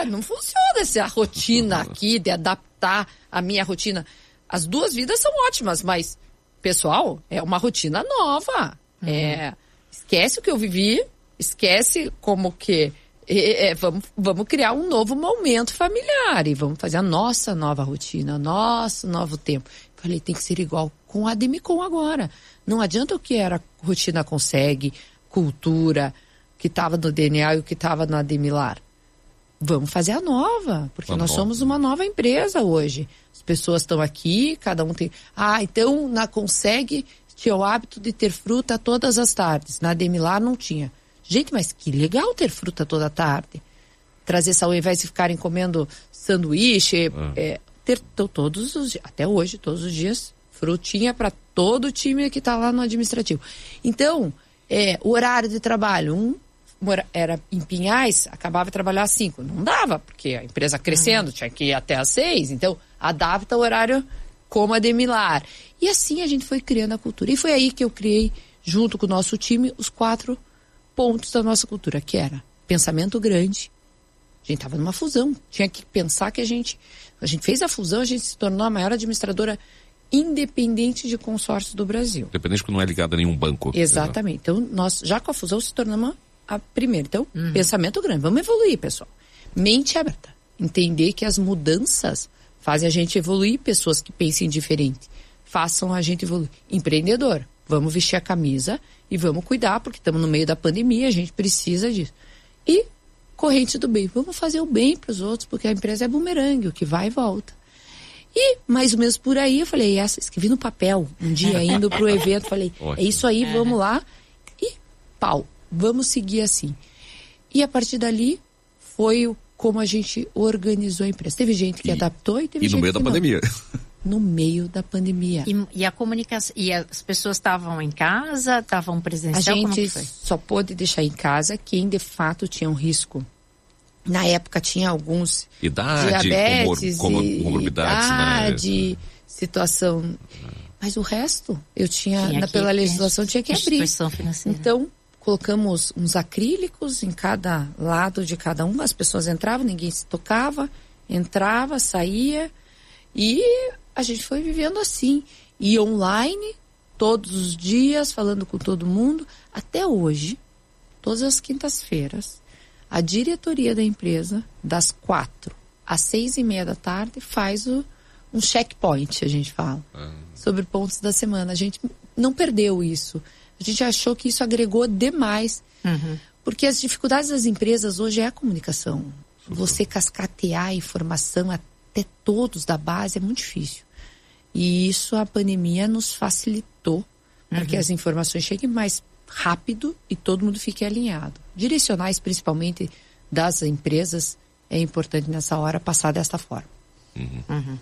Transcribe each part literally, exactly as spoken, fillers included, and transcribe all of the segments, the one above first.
É, não funciona essa rotina aqui, de adaptar a minha rotina. As duas vidas são ótimas, mas, pessoal, é uma rotina nova. Uhum. É, esquece o que eu vivi, esquece como que... É, é, vamos, vamos criar um novo momento familiar e vamos fazer a nossa nova rotina, nosso novo tempo. Falei, tem que ser igual com a Demicon agora. Não adianta o que era rotina consegue, cultura, que estava no D N A e o que estava na Ademilar. Vamos fazer a nova, porque uma nós nova. somos uma nova empresa hoje. As pessoas estão aqui, cada um tem... Ah, então na Consegue tinha o hábito de ter fruta todas as tardes. Na Ademilar não tinha. Gente, mas que legal ter fruta toda tarde. Trazer saúde, ao invés de ficarem comendo sanduíche, ah. é, ter todos os dias, até hoje, todos os dias, frutinha para todo o time que está lá no administrativo. Então, é, o horário de trabalho, um era em Pinhais, acabava de trabalhar às cinco. Não dava, porque a empresa crescendo, uhum. tinha que ir até às seis. Então, adapta o horário como a Ademilar. E assim a gente foi criando a cultura. E foi aí que eu criei, junto com o nosso time, os quatro pontos da nossa cultura, que era pensamento grande. A gente estava numa fusão, tinha que pensar que a gente, a gente fez a fusão, a gente se tornou a maior administradora independente de consórcio do Brasil. Independente que não é ligada a nenhum banco. Exatamente. Então, nós, já com a fusão, se tornamos a primeira. Então, uhum. pensamento grande. Vamos evoluir, pessoal. Mente aberta. Entender que as mudanças fazem a gente evoluir, pessoas que pensem diferente façam a gente evoluir. Empreendedor. Vamos vestir a camisa e vamos cuidar, porque estamos no meio da pandemia, a gente precisa disso. E corrente do bem. Vamos fazer o bem para os outros, porque a empresa é bumerangue, o que vai e volta. E, mais ou menos por aí, eu falei, essa, escrevi no papel, um dia indo para o evento, falei, ótimo. É isso aí, vamos lá. E pau, vamos seguir assim. E a partir dali, foi o, como a gente organizou a empresa. Teve gente que e, adaptou e teve e gente no meio que da não. pandemia. No meio da pandemia. E, e a comunicação, e as pessoas estavam em casa, estavam presencial? A gente só pôde deixar em casa quem de fato tinha um risco. Na época tinha alguns idade, diabetes, comor, comor, comorbidades, idade, né? situação. Mas o resto, eu tinha, tinha na, que, pela legislação, tinha que abrir. Financeira. Então, colocamos uns acrílicos em cada lado de cada um. As pessoas entravam, ninguém se tocava, entrava, saía e a gente foi vivendo assim. E online, todos os dias, falando com todo mundo. Até hoje, todas as quintas-feiras, a diretoria da empresa, das quatro às seis e meia da tarde, faz o, um checkpoint, a gente fala, uhum. sobre pontos da semana. A gente não perdeu isso. A gente achou que isso agregou demais. Uhum. Porque as dificuldades das empresas hoje é a comunicação. Super. Você cascatear a informação até todos da base é muito difícil. E isso a pandemia nos facilitou uhum. para que as informações cheguem mais rápido e todo mundo fique alinhado. Direcionais, principalmente das empresas, é importante nessa hora passar desta forma. Uhum. Uhum.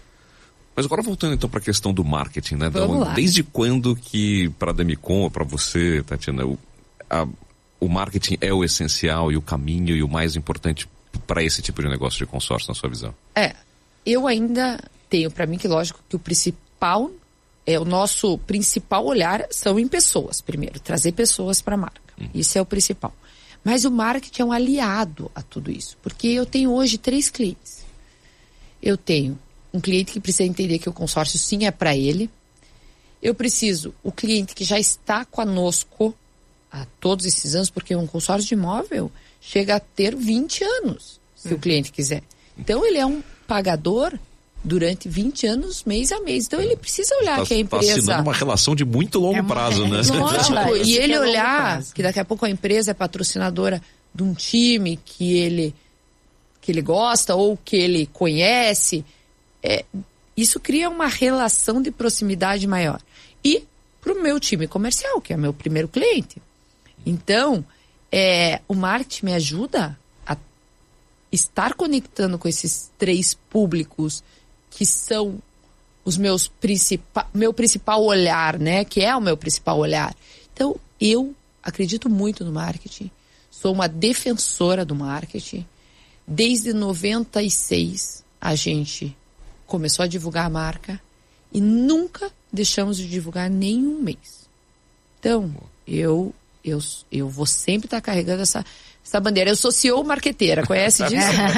Mas agora voltando então para a questão do marketing, né? Vamos então, lá. Desde quando que para a Demicon ou para você, Tatiana, o, a, o marketing é o essencial e o caminho e o mais importante para esse tipo de negócio de consórcio, na sua visão? É, eu ainda tenho para mim que lógico que o principal, é o nosso principal olhar são em pessoas, primeiro, trazer pessoas para a marca. Hum. Isso é o principal. Mas o marketing é um aliado a tudo isso, porque eu tenho hoje três clientes. Eu tenho um cliente que precisa entender que o consórcio sim é para ele. Eu preciso o cliente que já está conosco há todos esses anos, porque um consórcio de imóvel chega a ter vinte anos, se hum. o cliente quiser. Então ele é um pagador durante vinte anos, mês a mês. Então ele precisa olhar tá, que a empresa... Está assinando uma relação de muito longo é uma... prazo, né? Lógico, e ele é olhar que daqui a pouco a empresa é patrocinadora de um time que ele, que ele gosta ou que ele conhece. É, isso cria uma relação de proximidade maior. E para o meu time comercial, que é meu primeiro cliente. Então, é, o marketing me ajuda a estar conectando com esses três públicos que são os meus principal, meu principal olhar, né? Que é o meu principal olhar. Então, eu acredito muito no marketing. Sou uma defensora do marketing. Desde noventa e seis, a gente começou a divulgar a marca e nunca deixamos de divulgar nenhum mês. Então, eu, eu, eu vou sempre estar carregando essa, essa bandeira. Eu sou C E O marqueteira, conhece disso?